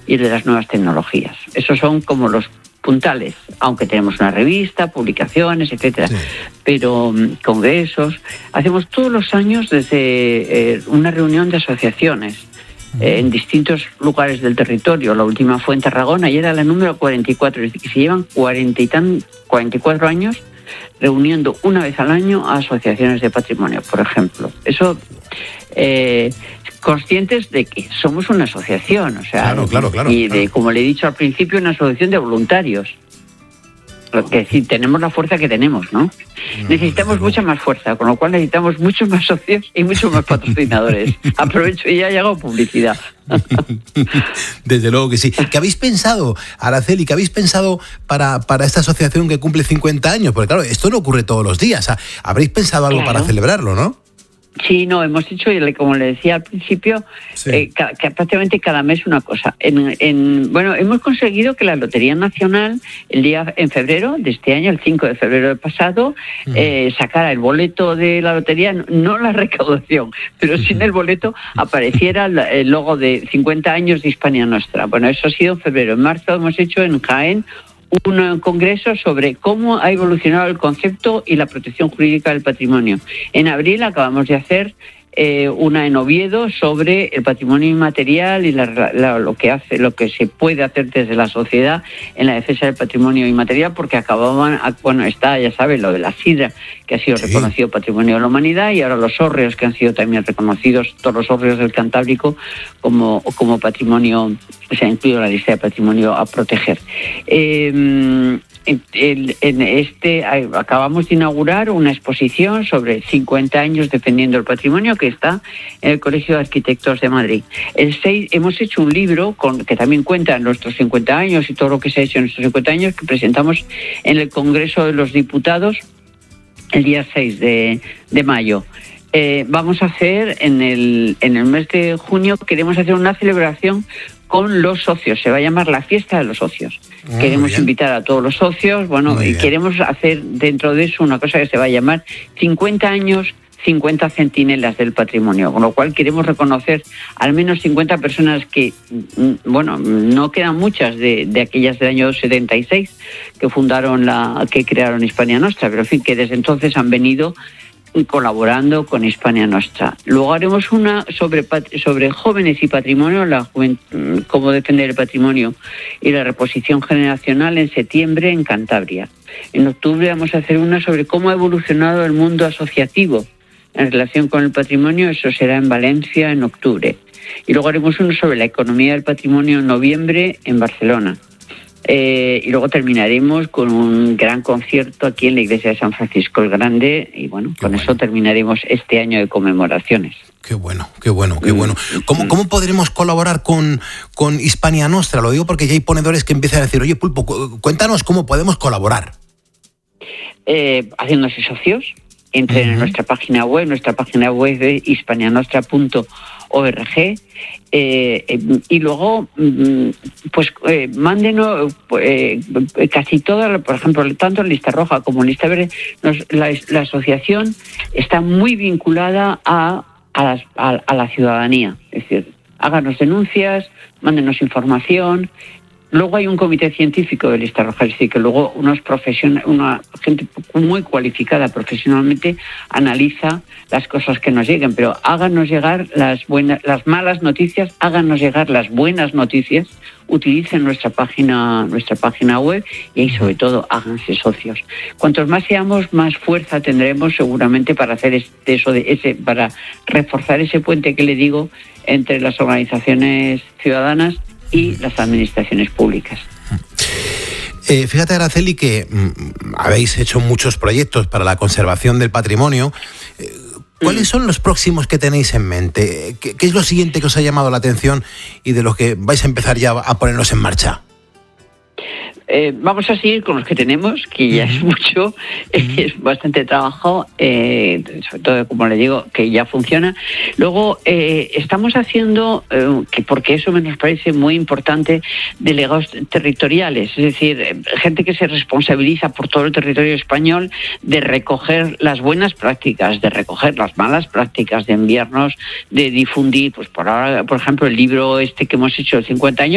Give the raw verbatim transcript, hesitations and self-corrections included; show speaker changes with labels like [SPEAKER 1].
[SPEAKER 1] y el de las nuevas tecnologías. Esos son como los puntales, aunque tenemos una revista, publicaciones, etcétera, sí. pero um, congresos. Hacemos todos los años desde eh, una reunión de asociaciones eh, en distintos lugares del territorio. La última fue en Tarragona y era la número cuarenta y cuatro, es decir, que se llevan cuarenta y tan, cuarenta y cuatro años reuniendo una vez al año a asociaciones de patrimonio, por ejemplo. Eso, eh, conscientes de que somos una asociación, o sea,
[SPEAKER 2] claro, claro, claro,
[SPEAKER 1] y de,
[SPEAKER 2] claro.
[SPEAKER 1] como le he dicho al principio, una asociación de voluntarios. Que sí, tenemos la fuerza que tenemos, ¿no? no necesitamos mucha más fuerza, con lo cual necesitamos muchos más socios y muchos más patrocinadores. Aprovecho y ya ha llegado publicidad.
[SPEAKER 2] Desde luego que sí. ¿Qué habéis pensado, Araceli, qué habéis pensado para, para esta asociación que cumple cincuenta años? Porque claro, esto no ocurre todos los días. O sea, habréis pensado algo claro. para celebrarlo, ¿no?
[SPEAKER 1] Sí, no, hemos hecho, como le decía al principio, sí. eh, ca- ca- prácticamente cada mes una cosa. En, en, bueno, hemos conseguido que la Lotería Nacional, el día en febrero de este año, el cinco de febrero del pasado, uh-huh. eh, sacara el boleto de la lotería, no la recaudación, pero sí en el boleto apareciera el logo de cincuenta años de Hispania Nostra. Bueno, eso ha sido en febrero. En marzo hemos hecho en Jaén un congreso sobre cómo ha evolucionado el concepto y la protección jurídica del patrimonio. En abril acabamos de hacer eh, una en Oviedo sobre el patrimonio inmaterial y la, la, lo que hace, lo que se puede hacer desde la sociedad en la defensa del patrimonio inmaterial, porque acababan, bueno, está, ya sabes, lo de la sidra, que ha sido sí. reconocido Patrimonio de la Humanidad, y ahora los hórreos, que han sido también reconocidos, todos los hórreos del Cantábrico, como, como patrimonio, se ha incluido en la lista de patrimonio a proteger. Eh, En, en este acabamos de inaugurar una exposición sobre cincuenta años defendiendo el patrimonio, que está en el Colegio de Arquitectos de Madrid. El seis, hemos hecho un libro con, que también cuenta nuestros cincuenta años y todo lo que se ha hecho en estos cincuenta años, que presentamos en el Congreso de los Diputados el día seis de, de mayo. Eh, vamos a hacer en el, en el mes de junio, queremos hacer una celebración con los socios, se va a llamar la Fiesta de los Socios. Oh, queremos invitar a todos los socios, bueno, muy y bien. Queremos hacer dentro de eso una cosa que se va a llamar cincuenta años, cincuenta centinelas del patrimonio, con lo cual queremos reconocer al menos cincuenta personas que, bueno, no quedan muchas de, de aquellas del año setenta y seis que fundaron la, que crearon Hispania Nostra, pero en fin, que desde entonces han venido colaborando con Hispania Nostra. Luego haremos una sobre sobre jóvenes y patrimonio, la juventud, cómo defender el patrimonio y la reposición generacional en septiembre en Cantabria. En octubre vamos a hacer una sobre cómo ha evolucionado el mundo asociativo en relación con el patrimonio, eso será en Valencia en octubre. Y luego haremos uno sobre la economía del patrimonio en noviembre en Barcelona. Eh, y luego terminaremos con un gran concierto aquí en la iglesia de San Francisco el Grande, y bueno, qué con bueno. eso terminaremos este año de conmemoraciones.
[SPEAKER 2] Qué bueno, qué bueno, qué bueno. ¿Cómo, cómo podremos colaborar con, con Hispania Nostra? Lo digo porque ya hay ponedores que empiezan a decir, oye, Pulpo, cuéntanos cómo podemos colaborar.
[SPEAKER 1] Eh, haciéndose socios, entren uh-huh. en nuestra página web, nuestra página web es hispania nostra punto org, eh, eh, y luego pues eh, mándenos eh, casi todas, por ejemplo, tanto en lista roja como en lista verde, nos, la, la asociación está muy vinculada a, a, las, a, a la ciudadanía, es decir, háganos denuncias, mándenos información. Luego hay un comité científico de lista roja, es decir, que luego unos profesion- una gente muy cualificada profesionalmente analiza las cosas que nos lleguen, pero háganos llegar las buenas, las malas noticias, háganos llegar las buenas noticias, utilicen nuestra página, nuestra página web y ahí sobre todo háganse socios. Cuantos más seamos, más fuerza tendremos seguramente para hacer este, eso de ese, para reforzar ese puente que le digo entre las organizaciones ciudadanas y las administraciones públicas.
[SPEAKER 2] Eh, fíjate, Araceli, que mm, habéis hecho muchos proyectos para la conservación del patrimonio. Eh, ¿Cuáles mm. son los próximos que tenéis en mente? ¿Qué, ¿Qué es lo siguiente que os ha llamado la atención y de los que vais a empezar ya a ponernos en marcha?
[SPEAKER 1] Eh, vamos a seguir con los que tenemos, que ya uh-huh. es mucho, uh-huh. es bastante trabajo, eh, sobre todo, como le digo, que ya funciona. Luego, eh, estamos haciendo, eh, que porque eso me nos parece muy importante, delegados territoriales, es decir, eh, gente que se responsabiliza por todo el territorio español de recoger las buenas prácticas, de recoger las malas prácticas, de enviarnos, de difundir, pues por ahora, por ejemplo, el libro este que hemos hecho de cincuenta años,